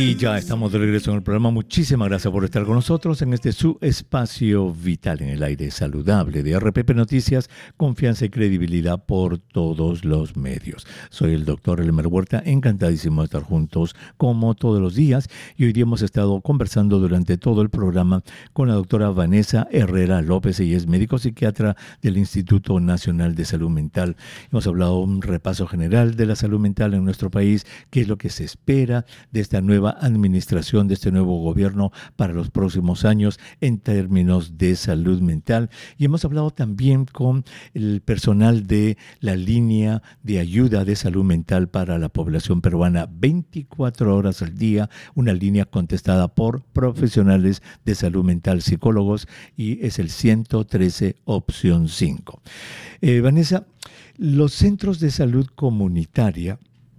Y ya estamos de regreso en el programa. Muchísimas gracias por estar con nosotros en este su espacio vital en el aire saludable de RPP Noticias, confianza y credibilidad por todos los medios. Soy el doctor Elmer Huerta, encantadísimo de estar juntos como todos los días, y hoy día hemos estado conversando durante todo el programa con la doctora Vanessa Herrera López. Ella es médico psiquiatra del Instituto Nacional de Salud Mental. Hemos hablado un repaso general de la salud mental en nuestro país, qué es lo que se espera de esta nueva administración, de este nuevo gobierno para los próximos años en términos de salud mental. Y hemos hablado también con el personal de la línea de ayuda de salud mental para la población peruana, 24 horas al día, una línea contestada por profesionales de salud mental, psicólogos, y es el 113 opción 5. Vanessa, los centros de salud comunitaria,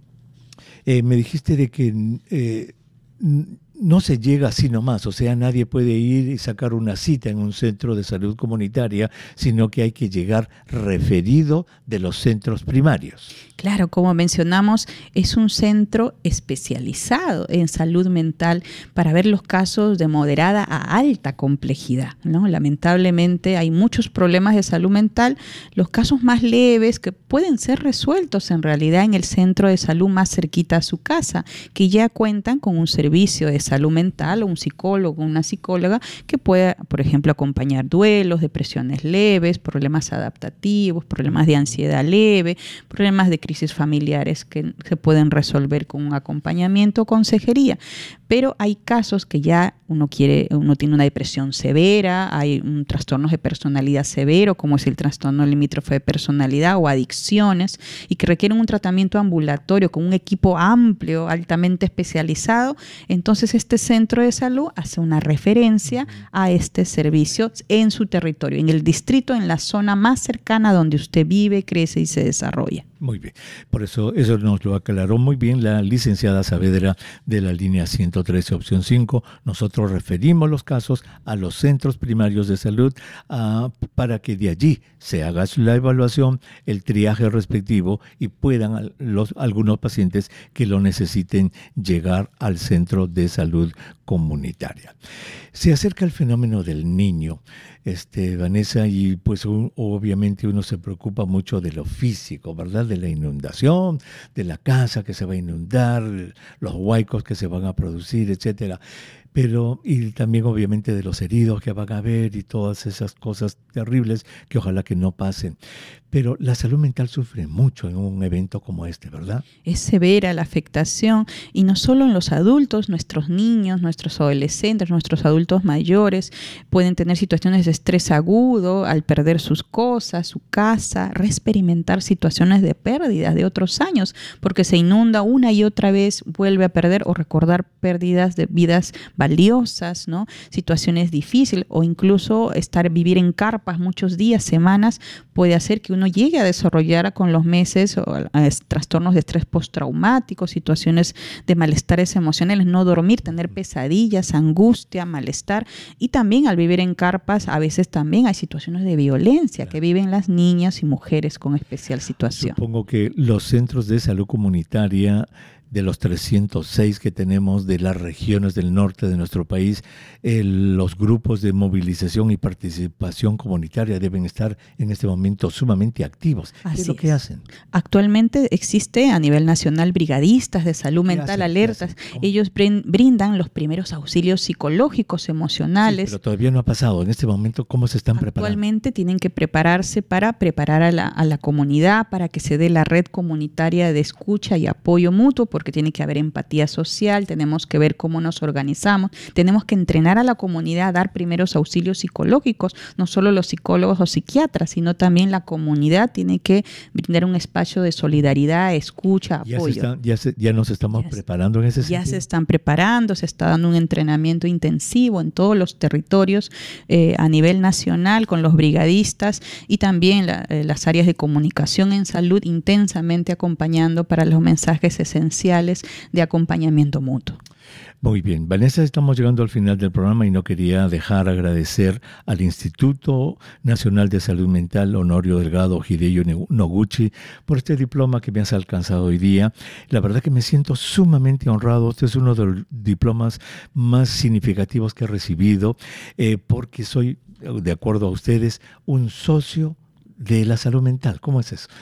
me dijiste de que no se llega así nomás, o sea, nadie puede ir y sacar una cita en un centro de salud comunitaria, sino que hay que llegar referido de los centros primarios. Claro, como mencionamos, es un centro especializado en salud mental para ver los casos de moderada a alta complejidad, ¿no? Lamentablemente hay muchos problemas de salud mental, los casos más leves que pueden ser resueltos en realidad en el centro de salud más cerquita a su casa, que ya cuentan con un servicio de salud mental o un psicólogo, una psicóloga que pueda, por ejemplo, acompañar duelos, depresiones leves, problemas adaptativos, problemas de ansiedad leve, problemas de crisis familiares que se pueden resolver con un acompañamiento o consejería. Pero hay casos que ya uno tiene una depresión severa, hay un trastorno de personalidad severo, como es el trastorno limítrofe de personalidad o adicciones, y que requieren un tratamiento ambulatorio con un equipo amplio, altamente especializado. Entonces este centro de salud hace una referencia a este servicio en su territorio, en el distrito, en la zona más cercana donde usted vive, crece y se desarrolla. Muy bien, por eso nos lo aclaró muy bien la licenciada Saavedra de la línea 113 opción 5. Nosotros referimos los casos a los centros primarios de salud para que de allí se haga la evaluación, el triaje respectivo, y puedan algunos pacientes que lo necesiten llegar al centro de salud comunitaria. Se acerca el fenómeno del niño, Vanessa, y pues obviamente uno se preocupa mucho de lo físico, ¿verdad? De la inundación, de la casa que se va a inundar, los huaicos que se van a producir, etcétera. Pero, y también obviamente de los heridos que van a haber y todas esas cosas terribles que ojalá que no pasen. Pero la salud mental sufre mucho en un evento como este, ¿verdad? Es severa la afectación, y no solo en los adultos, nuestros niños, nuestros adolescentes, nuestros adultos mayores pueden tener situaciones de estrés agudo al perder sus cosas, su casa, reexperimentar situaciones de pérdidas de otros años, porque se inunda una y otra vez, vuelve a perder o recordar pérdidas de vidas valiosas, ¿no? Situaciones difíciles, o incluso vivir en carpas muchos días, semanas, puede hacer que uno llegue a desarrollar con los meses trastornos de estrés postraumático, situaciones de malestares emocionales, no dormir, tener pesadillas, angustia, malestar. Y también al vivir en carpas a veces también hay situaciones de violencia que viven las niñas y mujeres con especial situación. Supongo que los centros de salud comunitaria, de los 306 que tenemos de las regiones del norte de nuestro país, los grupos de movilización y participación comunitaria deben estar en este momento sumamente activos. ¿Qué es lo que hacen? Actualmente existe a nivel nacional brigadistas de salud mental, alertas. Ellos brindan los primeros auxilios psicológicos, emocionales. Sí, pero todavía no ha pasado. En este momento, ¿cómo se están preparando? Actualmente tienen que prepararse para preparar a la comunidad, para que se dé la red comunitaria de escucha y apoyo mutuo, porque tiene que haber empatía social, tenemos que ver cómo nos organizamos, tenemos que entrenar a la comunidad a dar primeros auxilios psicológicos, no solo los psicólogos o psiquiatras, sino también la comunidad tiene que brindar un espacio de solidaridad, escucha, apoyo. Ya nos estamos preparando en ese sentido. Ya se están preparando, se está dando un entrenamiento intensivo en todos los territorios a nivel nacional con los brigadistas, y también las áreas de comunicación en salud intensamente acompañando para los mensajes esenciales de acompañamiento mutuo. Muy bien, Vanessa, estamos llegando al final del programa y no quería dejar agradecer al Instituto Nacional de Salud Mental Honorio Delgado Hideyo Noguchi por este diploma que me has alcanzado hoy día. La verdad que me siento sumamente honrado. Este es uno de los diplomas más significativos que he recibido porque soy, de acuerdo a ustedes, un socio de la salud mental. ¿Cómo es eso?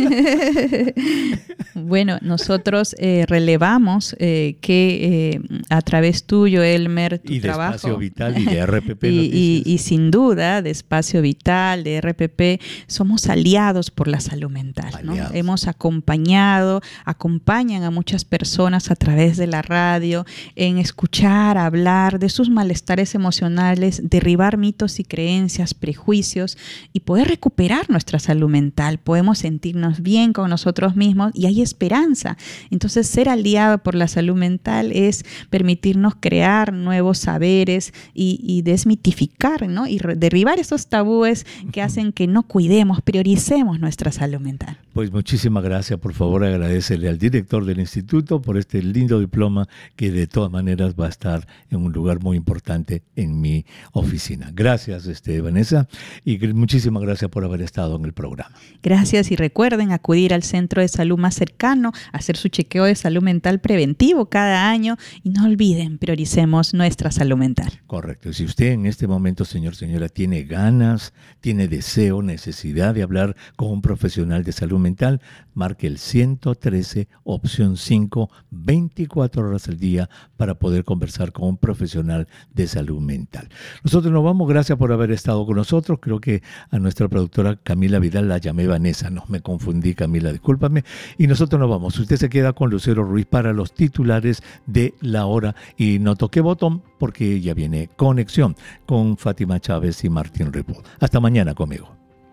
Bueno, nosotros relevamos que a través tuyo, Elmer, tu trabajo... Y de Espacio Vital y de RPP y sin duda, de Espacio Vital, de RPP, somos aliados por la salud mental, ¿no? Hemos acompañan a muchas personas a través de la radio en escuchar, hablar de sus malestares emocionales, derribar mitos y creencias, prejuicios y poder recuperar nuestra salud mental. Podemos sentirnos bien con nosotros mismos y hay esperanza. Entonces, ser aliado por la salud mental es permitirnos crear nuevos saberes y desmitificar, ¿no? Y derribar esos tabúes que hacen que no cuidemos, prioricemos nuestra salud mental. Pues muchísimas gracias. Por favor, agradecerle al director del instituto por este lindo diploma que de todas maneras va a estar en un lugar muy importante en mi oficina. Gracias, Vanessa, y muchísimas gracias por haber estado en el programa. Gracias, y recuerden acudir al centro de salud más cercano, hacer su chequeo de salud mental preventivo cada año y no olviden, prioricemos nuestra salud mental. Correcto. Si usted en este momento, señora, tiene ganas, tiene deseo, necesidad de hablar con un profesional de salud mental, marque el 113, opción 5, 24 horas al día para poder conversar con un profesional de salud mental. Nosotros nos vamos, gracias por haber estado con nosotros. Creo que a nuestra productora Camila Vidal la llamé Vanessa, no me confundí, Camila, discúlpame. Y nosotros nos vamos. Usted se queda con Lucero Ruiz para los titulares de la hora y no toque botón porque ya viene Conexión con Fátima Chávez y Martín Ripoll. Hasta mañana conmigo.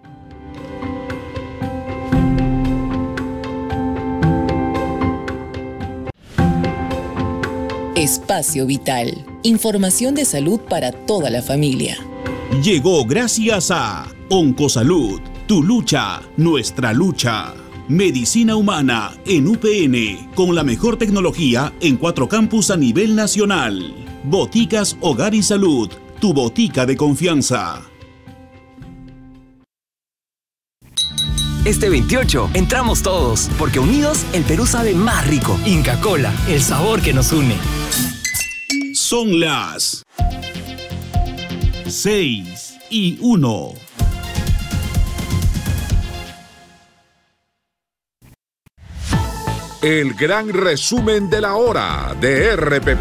Espacio Vital. Información de salud para toda la familia. Llegó gracias a Oncosalud. Tu lucha, nuestra lucha. Medicina humana en UPN, con la mejor tecnología en 4 campus a nivel nacional. Boticas Hogar y Salud, tu botica de confianza. Este 28 entramos todos, porque unidos el Perú sabe más rico. Inca Kola, el sabor que nos une. Son las 6:01. El gran resumen de la hora de RPP.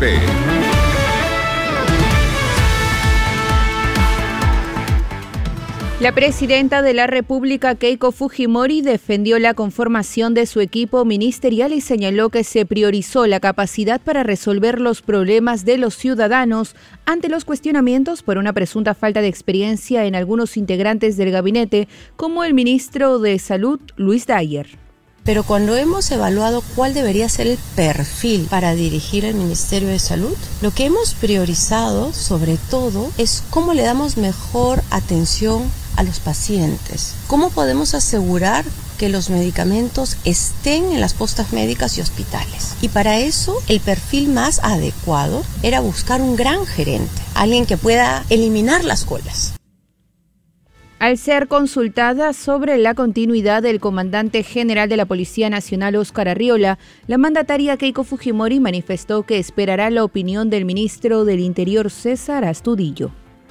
La presidenta de la República, Keiko Fujimori, defendió la conformación de su equipo ministerial y señaló que se priorizó la capacidad para resolver los problemas de los ciudadanos ante los cuestionamientos por una presunta falta de experiencia en algunos integrantes del gabinete, como el ministro de Salud, Luis Dyer. Pero cuando hemos evaluado cuál debería ser el perfil para dirigir el Ministerio de Salud, lo que hemos priorizado sobre todo es cómo le damos mejor atención a los pacientes. ¿Cómo podemos asegurar que los medicamentos estén en las postas médicas y hospitales? Y para eso el perfil más adecuado era buscar un gran gerente, alguien que pueda eliminar las colas. Al ser consultada sobre la continuidad del comandante general de la Policía Nacional, Óscar Arriola, la mandataria Keiko Fujimori manifestó que esperará la opinión del ministro del Interior, César Astudillo.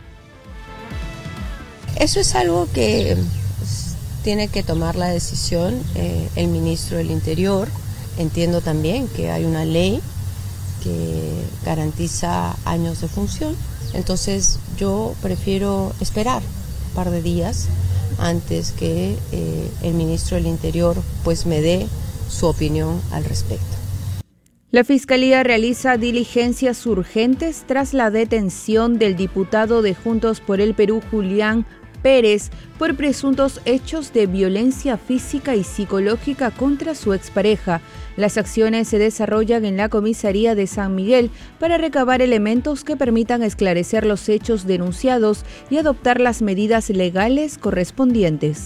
Eso es algo que tiene que tomar la decisión el ministro del Interior. Entiendo también que hay una ley que garantiza años de función, entonces yo prefiero esperar par de días antes que el ministro del Interior pues me dé su opinión al respecto. La Fiscalía realiza diligencias urgentes tras la detención del diputado de Juntos por el Perú, Julián Pérez, por presuntos hechos de violencia física y psicológica contra su expareja. Las acciones se desarrollan en la comisaría de San Miguel para recabar elementos que permitan esclarecer los hechos denunciados y adoptar las medidas legales correspondientes.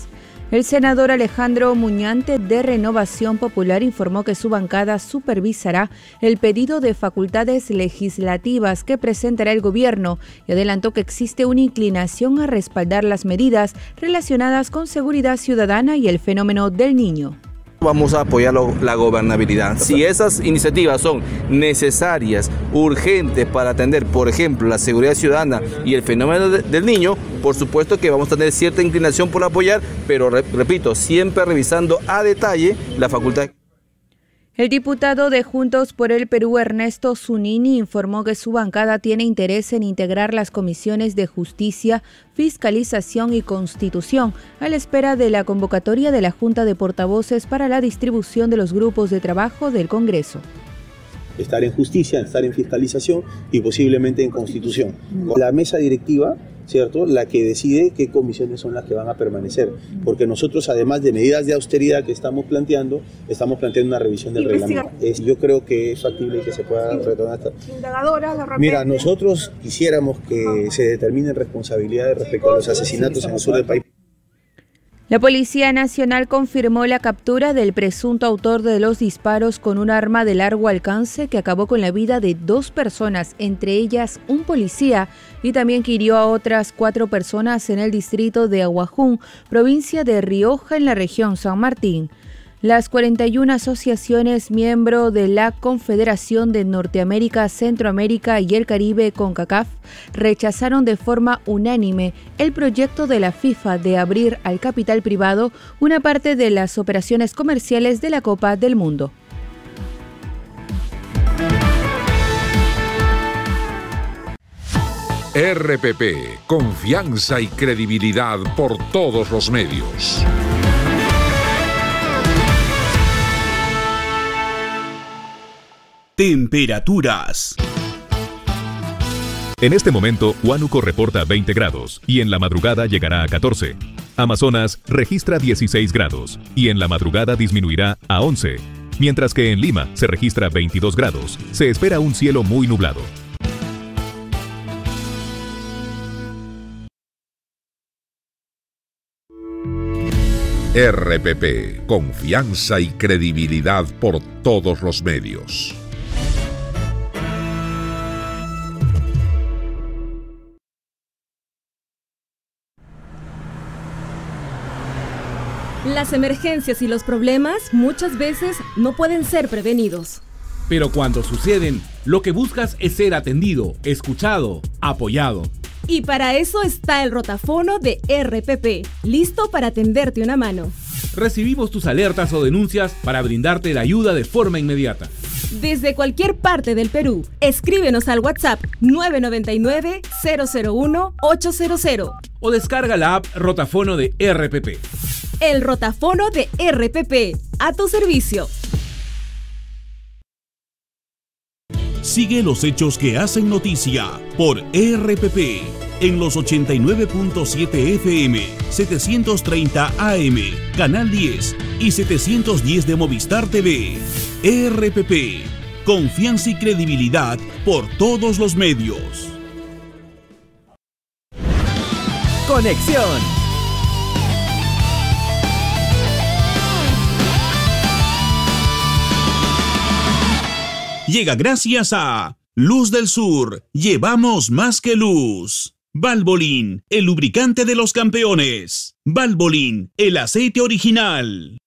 El senador Alejandro Muñante de Renovación Popular informó que su bancada supervisará el pedido de facultades legislativas que presentará el gobierno y adelantó que existe una inclinación a respaldar las medidas relacionadas con seguridad ciudadana y el fenómeno del Niño. Vamos a apoyar la gobernabilidad. Si esas iniciativas son necesarias, urgentes para atender, por ejemplo, la seguridad ciudadana y el fenómeno del niño, por supuesto que vamos a tener cierta inclinación por apoyar, pero repito, siempre revisando a detalle la facultad. El diputado de Juntos por el Perú, Ernesto Zunini, informó que su bancada tiene interés en integrar las comisiones de Justicia, Fiscalización y Constitución, a la espera de la convocatoria de la Junta de Portavoces para la distribución de los grupos de trabajo del Congreso. Estar en justicia, estar en fiscalización y posiblemente en constitución. La mesa directiva, ¿cierto?, la que decide qué comisiones son las que van a permanecer, porque nosotros, además de medidas de austeridad que estamos planteando una revisión del reglamento. Yo creo que es factible que se pueda retornar. Mira, nosotros quisiéramos que se determinen responsabilidades respecto a los asesinatos en el sur del país. La Policía Nacional confirmó la captura del presunto autor de los disparos con un arma de largo alcance que acabó con la vida de 2 personas, entre ellas un policía, y también que hirió a otras 4 personas en el distrito de Aguajún, provincia de Rioja, en la región San Martín. Las 41 asociaciones miembro de la Confederación de Norteamérica, Centroamérica y el Caribe, CONCACAF, rechazaron de forma unánime el proyecto de la FIFA de abrir al capital privado una parte de las operaciones comerciales de la Copa del Mundo. RPP, confianza y credibilidad por todos los medios. Temperaturas. En este momento, Huánuco reporta 20 grados y en la madrugada llegará a 14. Amazonas registra 16 grados y en la madrugada disminuirá a 11. Mientras que en Lima se registra 22 grados. Se espera un cielo muy nublado. RPP, confianza y credibilidad por todos los medios. Las emergencias y los problemas muchas veces no pueden ser prevenidos. Pero cuando suceden, lo que buscas es ser atendido, escuchado, apoyado. Y para eso está el rotafono de RPP, listo para tenderte una mano. Recibimos tus alertas o denuncias para brindarte la ayuda de forma inmediata. Desde cualquier parte del Perú, escríbenos al WhatsApp 999-001-800 o descarga la app Rotafono de RPP. El rotafono de RPP, a tu servicio. Sigue los hechos que hacen noticia por RPP en los 89.7 FM, 730 AM, Canal 10 y 710 de Movistar TV. RPP, confianza y credibilidad por todos los medios. Conexión. Llega gracias a Luz del Sur. Llevamos más que luz. Valvoline, el lubricante de los campeones. Valvoline, el aceite original.